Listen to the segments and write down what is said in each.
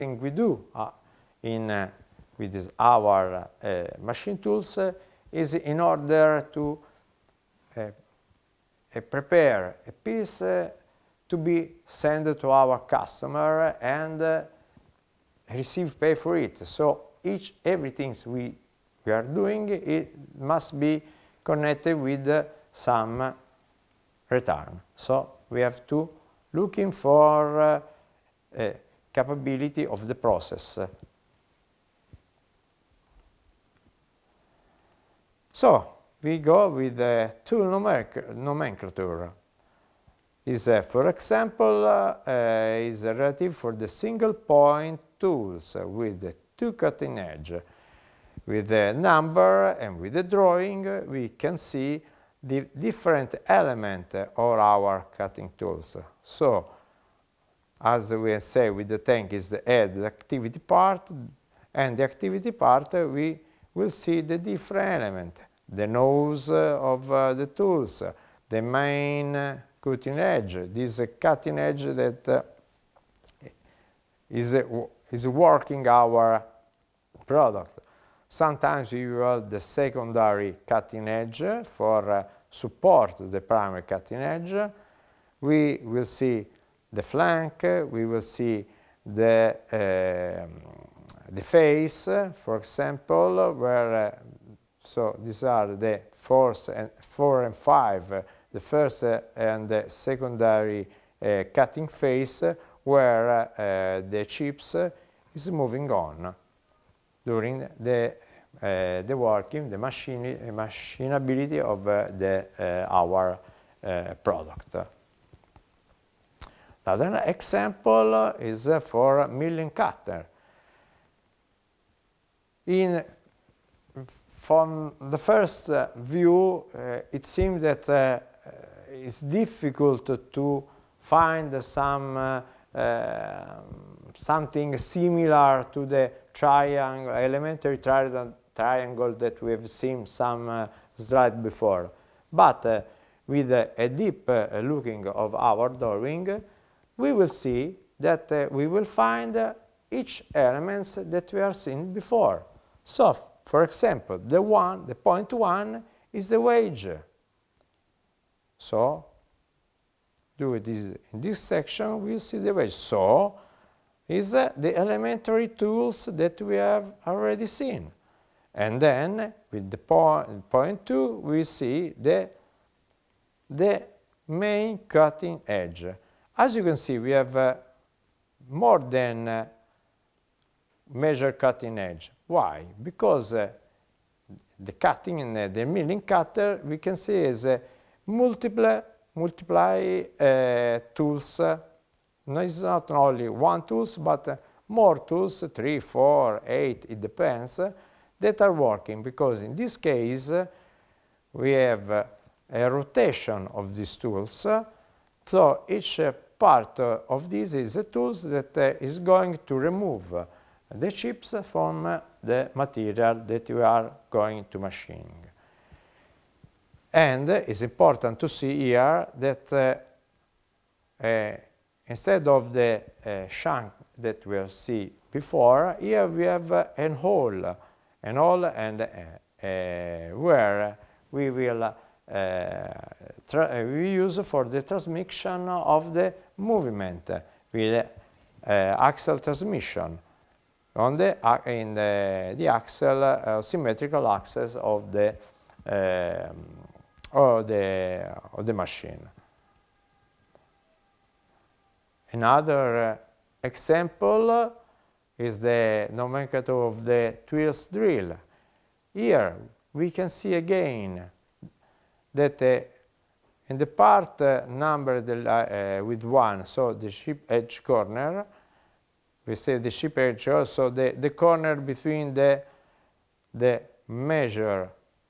thing we do with our machine tools is in order to prepare a piece to be sent to our customer and receive pay for it. So everything we are doing, it must be connected with some return. So we have to looking for capability of the process. So we go with the tool nomenclature. For example, is relative for the single point tools with the 2 cutting edge. With the number and with the drawing, we can see the different element of our cutting tools. So, as we say with the tank is the head, the activity part, and the activity part we will see the different element. The nose of the tools, the main cutting edge, this cutting edge that is working our product. Sometimes we use the secondary cutting edge for support the primary cutting edge. We will see the flank, we will see the face, for example, where so these are the 4 and 5, the first and the secondary cutting face, where the chips is moving on during the working, the machinability of our product. Another example is for milling cutter. From the first view, it seems that it's difficult to find something similar to the triangle, elementary triangle that we have seen some slide before. But with a deep looking of our drawing, we will see that we will find each elements that we have seen before. So, for example, the point 1 is the wage. So, in this section, we'll see the wage. So, is the elementary tools that we have already seen. And then, with the point 2, we see the main cutting edge. As you can see, we have more than measure cutting edge. Why? Because the cutting and the milling cutter, we can see is multiply tools. No, it's not only one tools, but more tools, 3, 4, 8, it depends, that are working. Because in this case, we have a rotation of these tools. So each part of this is a tool that is going to remove the chips from the material that you are going to machine. And it's important to see here that instead of the shank that we have seen before, here we have an hole and where we will we use for the transmission of the movement with axle transmission on in the axle symmetrical axis of the machine. Another example is the nomenclature of the Twills drill. Here we can see again that in the part numbered with 1, so the ship edge corner, we say the ship edge, also the corner between the measure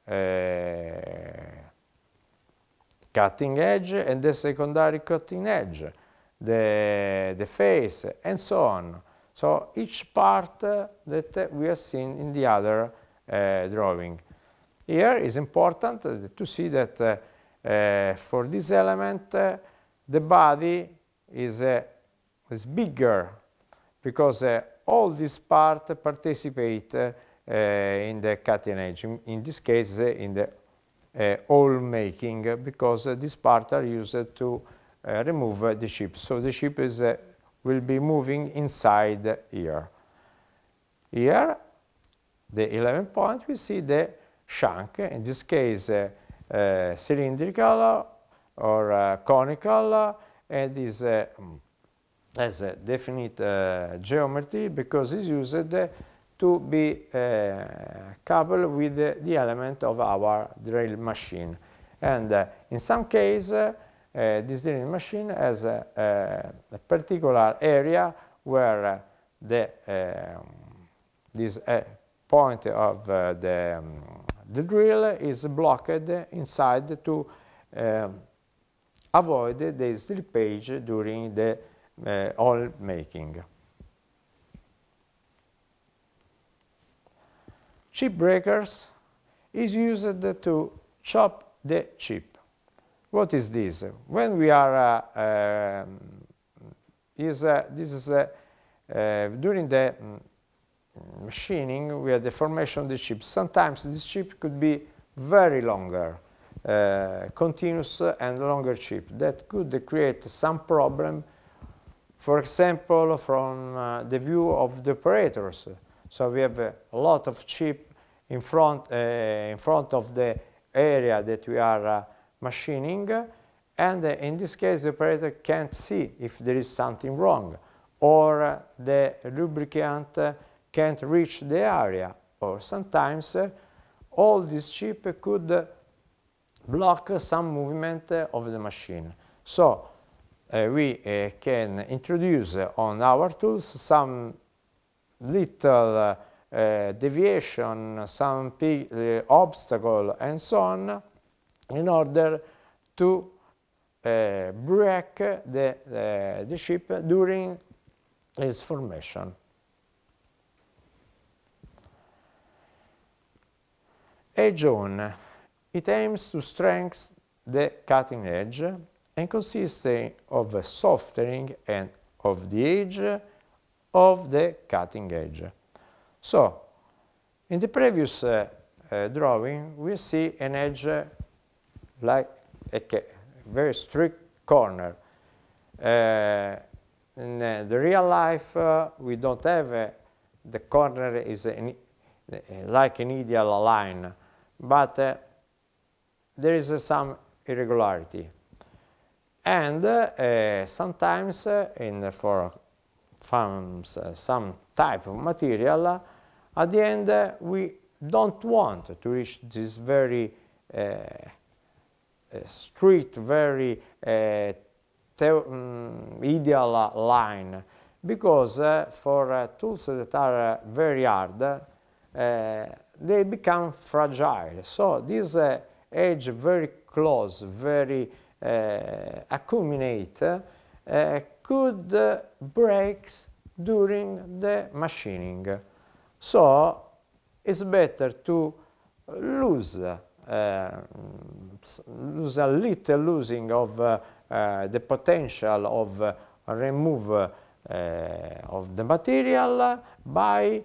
cutting edge and the secondary cutting edge, the face, and so on. So each part that we have seen in the other drawing. Here is important to see that for this element the body is bigger because all this part participate in the cutting edge, in this case in the hole making, because these parts are used to remove the chip. So the chip will be moving inside here. Here, the 11 point, we see the shank, in this case cylindrical or conical, and is has a definite geometry because it's used to be coupled with the element of our drill machine. And in some cases, this drilling machine has a particular area where this point of the drill is blocked inside to avoid the slippage during the hole making. Chip breakers is used to chop the chip. What is this? When we are during the machining, we have the formation of the chip. Sometimes this chip could be very longer, continuous and longer chip. That could create some problem, for example, from the view of the operators. So we have a lot of chip in front of the area that we are machining, and in this case the operator can't see if there is something wrong, or the lubricant can't reach the area, or sometimes all this chip could block some movement of the machine. So we can introduce on our tools some little deviation, some obstacle and so on, in order to break the chip during its formation. Edge on. It aims to strengthen the cutting edge and consists of a softening and of the edge of the cutting edge. So, in the previous drawing, we see an edge like a very strict corner. In the real life, we don't have the corner is like an ideal line, but there is some irregularity. And sometimes for some type of material, at the end we don't want to reach this very straight, very ideal line, because for tools that are very hard, they become fragile. So this edge very close, very accumulate, could break during the machining. So it's better to lose a little losing of the potential of remove of the material by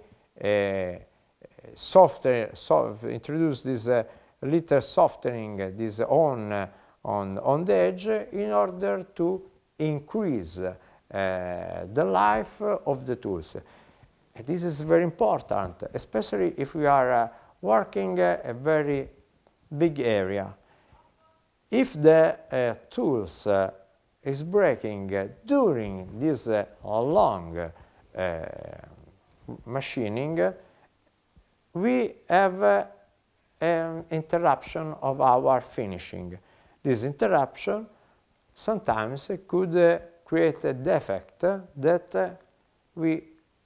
introduce this little softening, this on the edge, in order to increase the life of the tools. This is very important, especially if we are working a very big area. If the tools is breaking during this long machining, we have an interruption of our finishing. This interruption sometimes could create a defect that we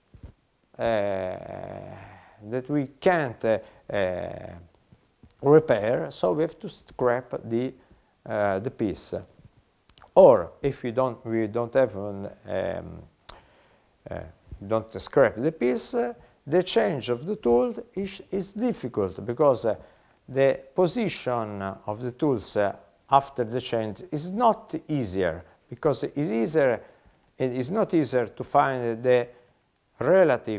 can't repair, so we have to scrap the piece. Or if we don't scrap the piece, the change of the tool is difficult, because the position of the tools after the change is not easier, because it is not easier to find the relative